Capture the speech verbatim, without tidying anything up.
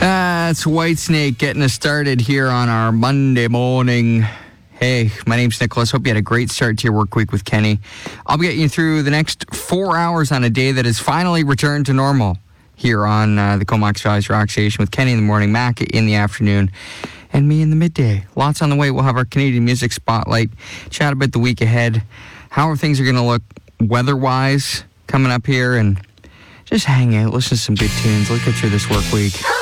That's Whitesnake getting us started here on our Monday morning. Hey, my name's Nicholas. Hope you had a great start to your work week with Kenny. I'll be getting you through the next four hours on a day that has finally returned to normal here on uh, the Comox Drives Rock Station with Kenny in the morning, Mac in the afternoon, and me in the midday. Lots on the way. We'll have our Canadian Music Spotlight, chat about the week ahead, how things are going to look weather-wise coming up here, and just hang out, listen to some good tunes. Let's get through this work week.